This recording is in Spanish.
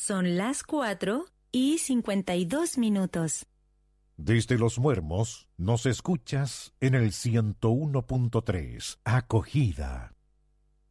Son las 4:52. Desde Los Muermos nos escuchas en el 101.3. Acogida.